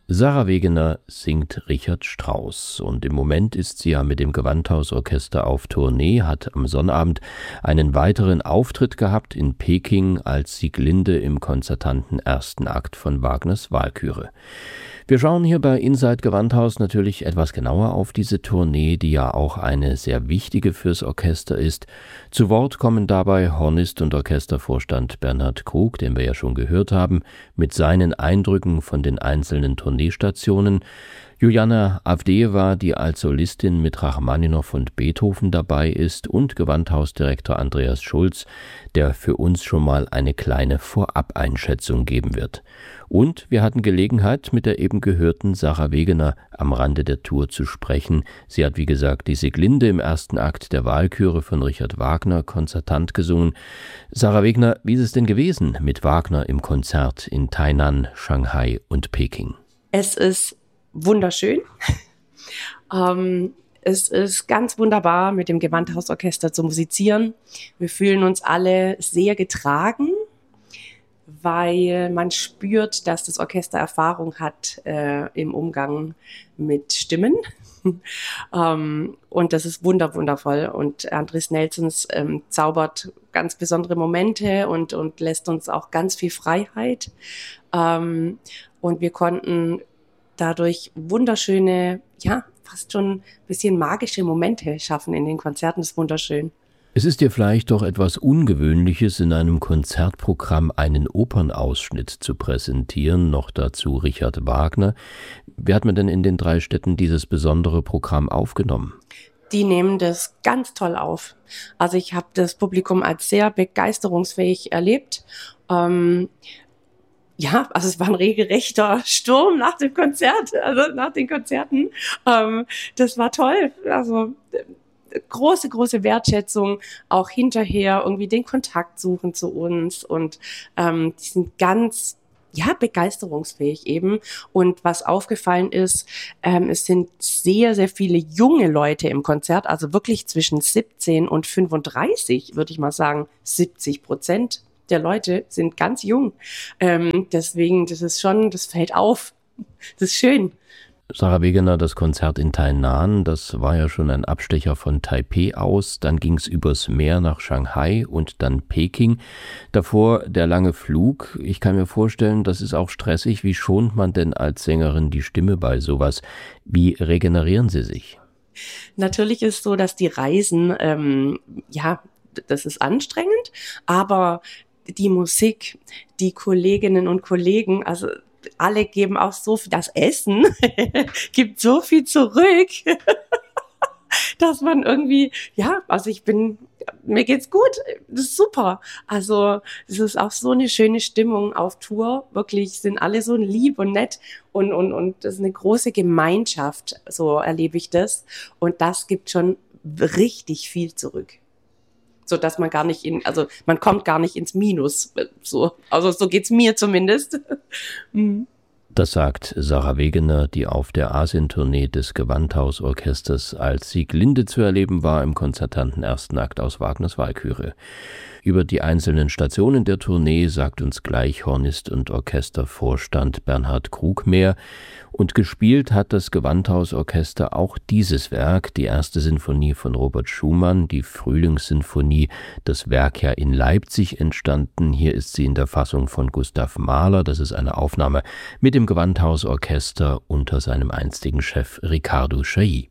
Sarah Wegener singt Richard Strauss und im Moment ist sie ja mit dem Gewandhausorchester auf Tournee, hat am Sonnabend einen weiteren Auftritt gehabt in Peking als Sieglinde im konzertanten ersten Akt von Wagners Walküre. Wir schauen hier bei Inside Gewandhaus natürlich etwas genauer auf diese Tournee, die ja auch eine sehr wichtige fürs Orchester ist. Zu Wort kommen dabei Hornist und Orchestervorstand Bernhard Krug, den wir ja schon gehört haben, mit seinen Eindrücken von den einzelnen Tourneestationen. Juliana Avdejewa, die als Solistin mit Rachmaninow und Beethoven dabei ist, und Gewandhausdirektor Andreas Schulz, der für uns schon mal eine kleine Vorabeinschätzung geben wird. Und wir hatten Gelegenheit, mit der eben gehörten Sarah Wegener am Rande der Tour zu sprechen. Sie hat, wie gesagt, die Sieglinde im ersten Akt der Walküre von Richard Wagner konzertant gesungen. Sarah Wegener, wie ist es denn gewesen mit Wagner im Konzert in Tainan, Shanghai und Peking? Es ist wunderschön. Es ist ganz wunderbar, mit dem Gewandhausorchester zu musizieren. Wir fühlen uns alle sehr getragen, weil man spürt, dass das Orchester Erfahrung hat im Umgang mit Stimmen. Und das ist wundervoll. Und Andris Nelsons zaubert ganz besondere Momente und lässt uns auch ganz viel Freiheit. Und wir konnten dadurch wunderschöne, ja, fast schon ein bisschen magische Momente schaffen in den Konzerten. Das ist wunderschön. Es ist dir vielleicht doch etwas Ungewöhnliches, in einem Konzertprogramm einen Opernausschnitt zu präsentieren, noch dazu Richard Wagner. Wie hat man denn in den 3 Städten dieses besondere Programm aufgenommen? Die nehmen das ganz toll auf. Also ich habe das Publikum als sehr begeisterungsfähig erlebt. Ja, also es war ein regelrechter Sturm nach dem Konzert, also nach den Konzerten. Das war toll. Also große Wertschätzung, auch hinterher irgendwie den Kontakt suchen zu uns und die sind ganz, ja, begeisterungsfähig eben. Und was aufgefallen ist, es sind sehr viele junge Leute im Konzert, also wirklich zwischen 17 und 35, würde ich mal sagen, 70% der Leute sind ganz jung. Deswegen, das fällt auf. Das ist schön. Sarah Wegener, das Konzert in Tainan, das war ja schon ein Abstecher von Taipeh aus, dann ging es übers Meer nach Shanghai und dann Peking. Davor der lange Flug. Ich kann mir vorstellen, das ist auch stressig. Wie schont man denn als Sängerin die Stimme bei sowas? Wie regenerieren Sie sich? Natürlich ist so, dass die Reisen, ja, das ist anstrengend, aber die Musik, die Kolleginnen und Kollegen, also alle geben auch so viel, das Essen gibt so viel zurück, dass man irgendwie, ja, also mir geht's gut, das ist super. Also es ist auch so eine schöne Stimmung auf Tour, wirklich sind alle so lieb und nett und das ist eine große Gemeinschaft, so erlebe ich das und das gibt schon richtig viel zurück. So dass man man kommt gar nicht ins Minus. So geht's mir zumindest. Das sagt Sarah Wegener, die auf der Asien-Tournee des Gewandhausorchesters als Sieglinde zu erleben war im konzertanten ersten Akt aus Wagners Walküre. Über die einzelnen Stationen der Tournee sagt uns gleich Hornist und Orchestervorstand Bernhard Krug mehr. Und gespielt hat das Gewandhausorchester auch dieses Werk, die erste Sinfonie von Robert Schumann, die Frühlingssinfonie, das Werk ja in Leipzig entstanden. Hier ist sie in der Fassung von Gustav Mahler. Das ist eine Aufnahme mit dem Gewandhausorchester unter seinem einstigen Chef Riccardo Chailly.